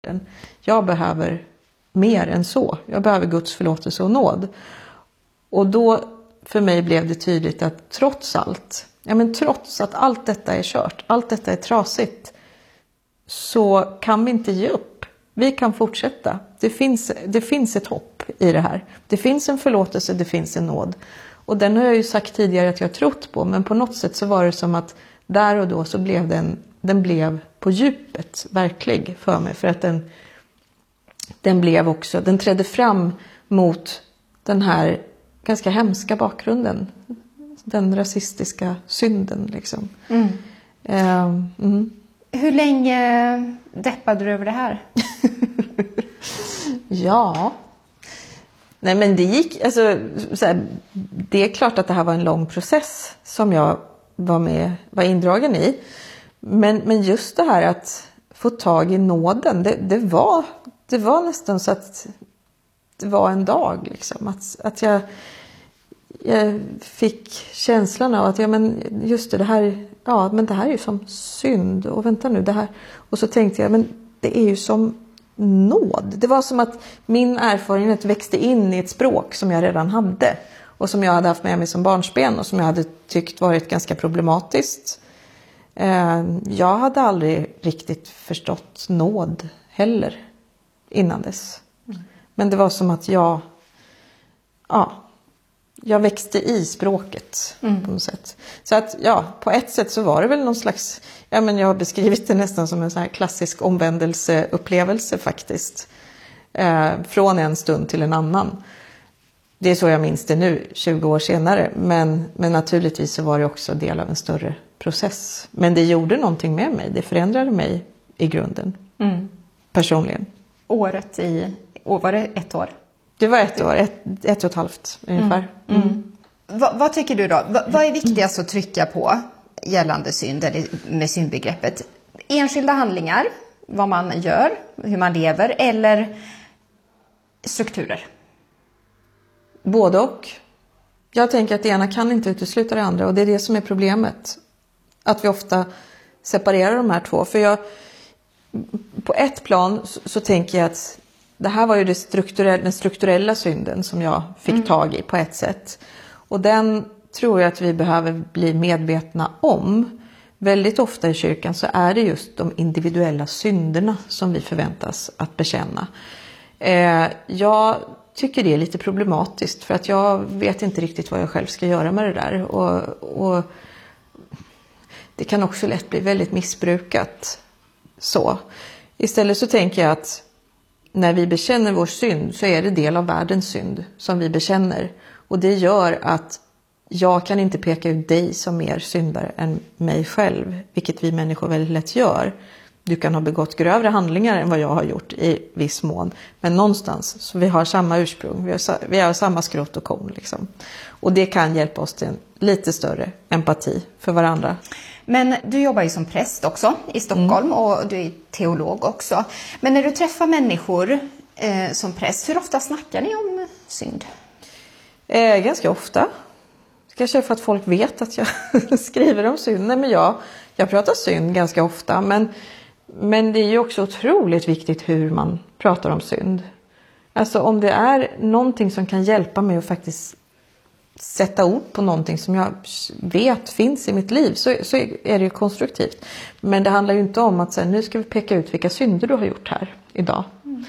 Jag behöver mer än så. Jag behöver Guds förlåtelse och nåd. Och då för mig blev det tydligt att trots att allt detta är kört, allt detta är trasigt, så kan vi inte ge upp. Vi kan fortsätta. Det finns ett hopp i det här. Det finns en förlåtelse, det finns en nåd. Och den har jag ju sagt tidigare att jag har trott på. Men på något sätt så var det som att där och då så blev den blev på djupet verklig för mig. För att den trädde fram mot den här ganska hemska bakgrunden. Den rasistiska synden liksom. Hur länge deppade du över det här? Ja. Nej, men det gick, alltså, det är klart att det här var en lång process som jag var indragen i. Men just det här att få tag i nåden, det var nästan så att det var en dag liksom. Att jag fick känslan av att just det här, men det här är ju som synd. Och vänta nu, det här. Och så tänkte jag, men det är ju som nåd. Det var som att min erfarenhet växte in i ett språk som jag redan hade. Och som jag hade haft med mig som barnsben. Och som jag hade tyckt varit ganska problematiskt. Jag hade aldrig riktigt förstått nåd heller innan dess. Men det var som att jag växte i språket på något sätt. Så att på ett sätt så var det väl någon slags, jag har beskrivit det nästan som en sån här klassisk omvändelseupplevelse faktiskt. Från en stund till en annan. Det är så jag minns det nu, 20 år senare. Men naturligtvis så var det också del av en större process. Men det gjorde någonting med mig. Det förändrade mig i grunden. Personligen. Var det ett år? Det var ett år, ett och ett halvt ungefär. Vad tycker du då? Vad är viktigast att trycka på gällande synd eller med syndbegreppet? Enskilda handlingar, vad man gör, hur man lever, eller strukturer? Både och. Jag tänker att det ena kan inte utesluta det andra, och det är det som är problemet. Att vi ofta separerar de här två. För på ett plan så tänker jag att det här var ju den strukturella synden som jag fick tag i på ett sätt. Och den tror jag att vi behöver bli medvetna om. Väldigt ofta i kyrkan så är det just de individuella synderna som vi förväntas att bekänna. Jag tycker det är lite problematiskt, för att jag vet inte riktigt vad jag själv ska göra med det där. Och det kan också lätt bli väldigt missbrukat. Så. Istället så tänker jag att när vi bekänner vår synd så är det del av världens synd som vi bekänner. Och det gör att jag kan inte peka ut dig som mer syndare än mig själv. Vilket vi människor väldigt lätt gör. Du kan ha begått grövre handlingar än vad jag har gjort i viss mån. Men någonstans, så vi har samma ursprung. Vi har samma skrot och korn liksom. Och det kan hjälpa oss till en lite större empati för varandra. Men du jobbar ju som präst också i Stockholm och du är teolog också. Men när du träffar människor som präst, hur ofta snackar ni om synd? Ganska ofta. Kanske för att folk vet att jag skriver om synd. Nej, men jag pratar synd ganska ofta. Men det är ju också otroligt viktigt hur man pratar om synd. Alltså om det är någonting som kan hjälpa mig att faktiskt sätta ord på någonting som jag vet finns i mitt liv, så är det ju konstruktivt. Men det handlar ju inte om att säga, nu ska vi peka ut vilka synder du har gjort här idag.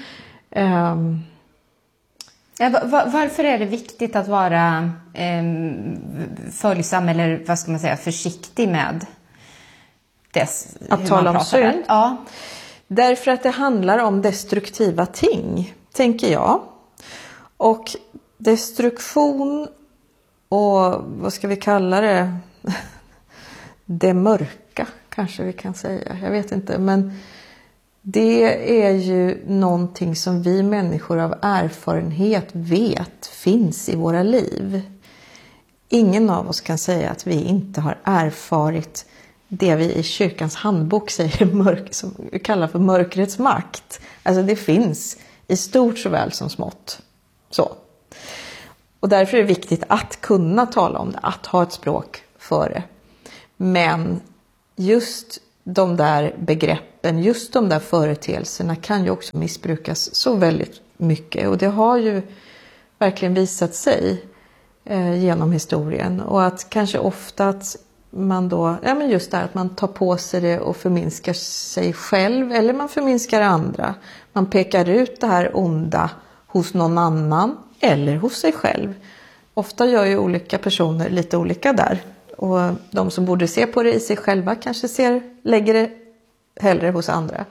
Varför är det viktigt att vara följsam eller vad ska man säga, försiktig med att tala om synd? Ja. Därför att det handlar om destruktiva ting, tänker jag. Och destruktion och vad ska vi kalla det? Det mörka kanske vi kan säga. Jag vet inte, men det är ju någonting som vi människor av erfarenhet vet finns i våra liv. Ingen av oss kan säga att vi inte har erfarit det vi i kyrkans handbok säger som vi kallar för mörkrets makt. Alltså det finns i stort såväl som smått. Så. Och därför är det viktigt att kunna tala om det, att ha ett språk för det. Men just de där begreppen, just de där företeelserna kan ju också missbrukas så väldigt mycket. Och det har ju verkligen visat sig genom historien. Och att kanske ofta att man då, ja men just det här att man tar på sig det och förminskar sig själv eller man förminskar andra. Man pekar ut det här onda hos någon annan eller hos sig själv. Ofta gör ju olika personer lite olika där. Och de som borde se på det i sig själva kanske lägger det hellre hos andra.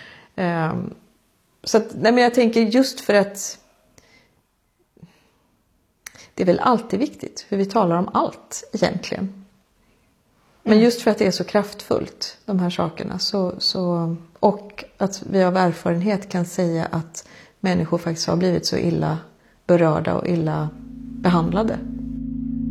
Så att, nej men jag tänker just för att det är väl alltid viktigt hur vi talar om allt egentligen. Men just för att det är så kraftfullt, de här sakerna, och att vi av erfarenhet kan säga att människor faktiskt har blivit så illa berörda och illa behandlade